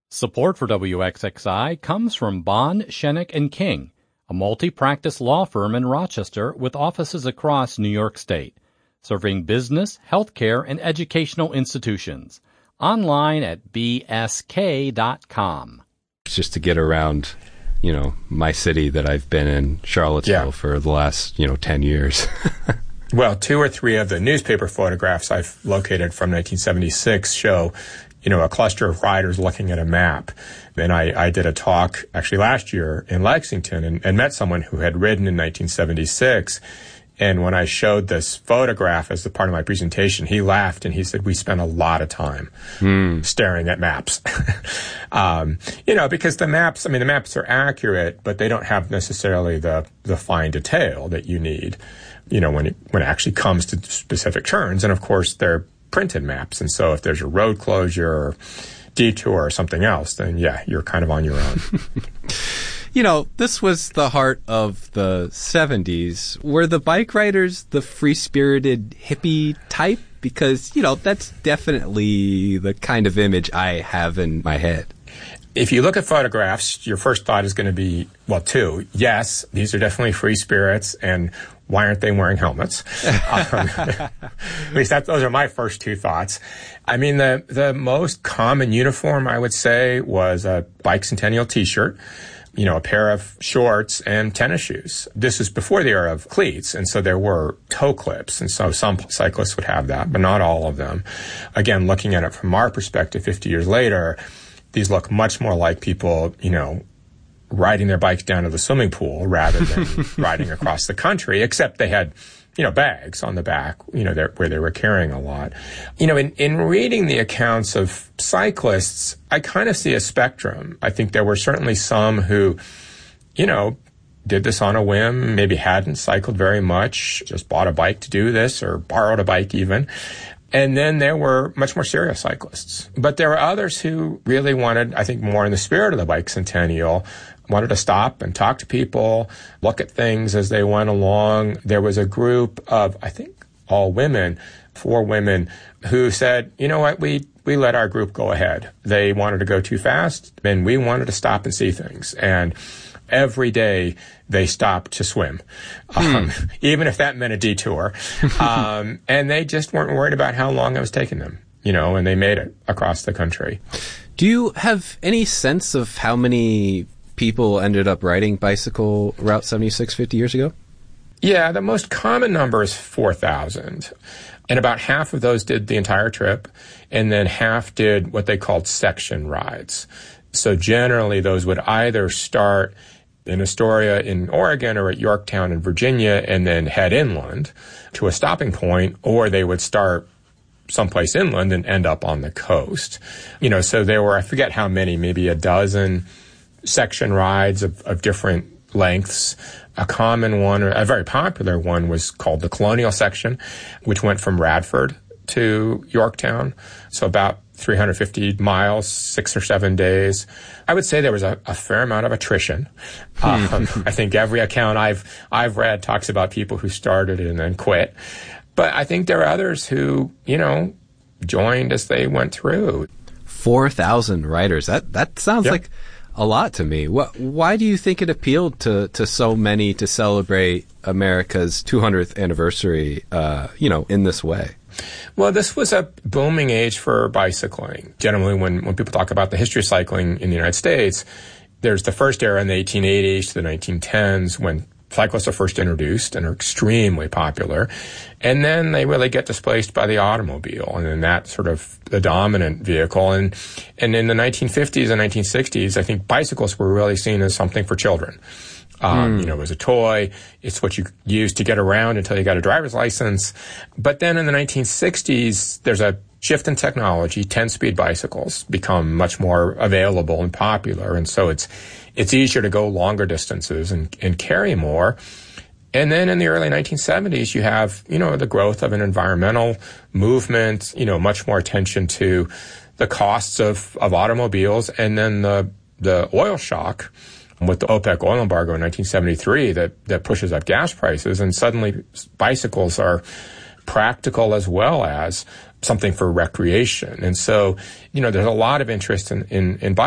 Support for WXXI comes from Bond, Schenek & King, a multi-practice law firm in Rochester with offices across New York State, serving business, healthcare, and educational institutions. Online at bsk.com. Just to get around, my city that I've been in, Charlottesville, for the last, 10 years. Well, 2 or 3 of the newspaper photographs I've located from 1976 show, a cluster of riders looking at a map. And I did a talk actually last year in Lexington and met someone who had ridden in 1976. And when I showed this photograph as a part of my presentation, he laughed and he said, we spent a lot of time staring at maps. Because the maps are accurate, but they don't have necessarily the fine detail that you need, when it actually comes to specific turns. And of course, they're printed maps. And so if there's a road closure or detour or something else, then you're kind of on your own. This was the heart of the 70s. Were the bike riders the free-spirited hippie type? Because, that's definitely the kind of image I have in my head. If you look at photographs, your first thought is going to be, 2. Yes, these are definitely free spirits, and why aren't they wearing helmets? At least those are my first 2 thoughts. I mean, the most common uniform, I would say, was a bicentennial T-shirt, a pair of shorts and tennis shoes. This is before the era of cleats, and so there were toe clips, and so some cyclists would have that, but not all of them. Again, looking at it from our perspective 50 years later, these look much more like people, riding their bikes down to the swimming pool rather than riding across the country, except they had, bags on the back, where they were carrying a lot. In reading the accounts of cyclists, I kind of see a spectrum. I think there were certainly some who, did this on a whim, maybe hadn't cycled very much, just bought a bike to do this or borrowed a bike even. And then there were much more serious cyclists. But there were others who really wanted, I think, more in the spirit of the bicentennial, wanted to stop and talk to people, look at things as they went along. There was a group of, I think, all women, 4 women, who said, you know what, we let our group go ahead. They wanted to go too fast, and we wanted to stop and see things. And every day they stopped to swim, even if that meant a detour. And they just weren't worried about how long it was taking them, and they made it across the country. Do you have any sense of how many people ended up riding bicycle Route 76 50 years ago? Yeah, the most common number is 4,000. And about half of those did the entire trip, and then half did what they called section rides. So generally, those would either start in Astoria in Oregon or at Yorktown in Virginia and then head inland to a stopping point, or they would start someplace inland and end up on the coast. So there were, I forget how many, maybe a dozen section rides of different lengths. A common one, or a very popular one, was called the Colonial Section, which went from Radford to Yorktown. So about 350 miles, 6 or 7 days. I would say there was a fair amount of attrition. I think every account I've read talks about people who started and then quit. But I think there are others who, joined as they went through. 4,000 riders. That sounds like a lot to me. Why do you think it appealed to so many to celebrate America's 200th anniversary, in this way? Well, this was a booming age for bicycling. Generally, when people talk about the history of cycling in the United States, there's the first era in the 1880s to the 1910s when cyclists are first introduced and are extremely popular. And then they really get displaced by the automobile, and then that's sort of the dominant vehicle. And in the 1950s and 1960s, I think bicycles were really seen as something for children. It was a toy. It's what you use to get around until you got a driver's license. But then in the 1960s, there's a shift in technology. 10-speed bicycles become much more available and popular. And so it's easier to go longer distances and carry more. And then in the early 1970s, you have, the growth of an environmental movement, much more attention to the costs of automobiles, and then the oil shock with the OPEC oil embargo in 1973 that pushes up gas prices, and suddenly bicycles are practical as well as something for recreation. And so, there's a lot of interest in